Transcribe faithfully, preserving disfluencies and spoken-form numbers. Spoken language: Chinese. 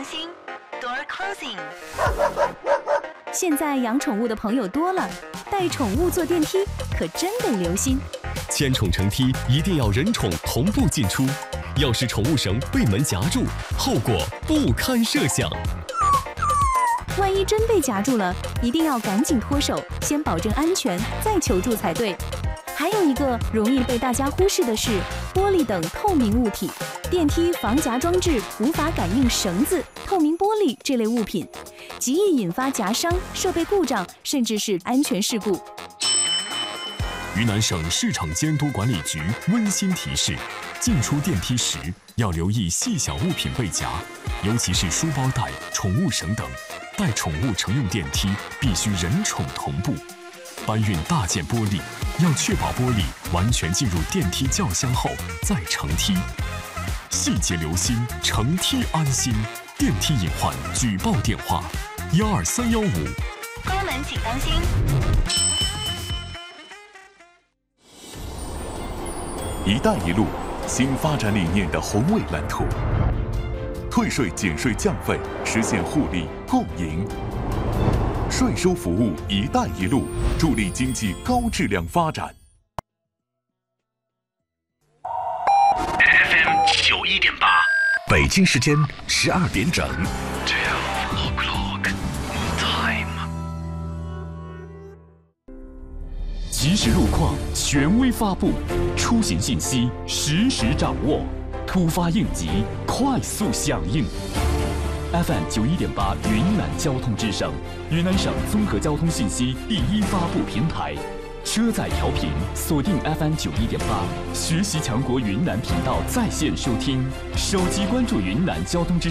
当心 ，Door closing。 现在养宠物的朋友多了，带宠物坐电梯可真得留心。 牵宠乘梯一定要人宠同步进出，要是宠物绳被门夹住，后果不堪设想。 万一真被夹住了，一定要赶紧脱手，先保证安全，再求助才对。还有一个容易被大家忽视的是玻璃等透明物体，电梯防夹装置无法感应绳子、透明玻璃这类物品，极易引发夹伤、设备故障，甚至是安全事故。 云南省市场监督管理局温馨提示：进出电梯时要留意细小物品被夹，尤其是书包带、宠物绳等。带宠物乘用电梯必须人宠同步。搬运大件玻璃，要确保玻璃完全进入电梯轿厢后再乘梯。细节留心，乘梯安心。电梯隐患举报电话：幺二三幺五。 关门请当心。 一带一路新发展理念的宏伟蓝图，退税减税降费，实现互利共赢。税收服务“一带一路”，助力经济高质量发展。 F M 九一点八， 北京时间十二点整。 Twelve o'clock time。 即时路况权威发布，出行信息实时掌握，突发应急快速响应。F M 九一点八云南交通之声，云南省综合交通信息第一发布平台。车载调频锁定 F M 九一点八，学习强国云南频道在线收听，手机关注云南交通之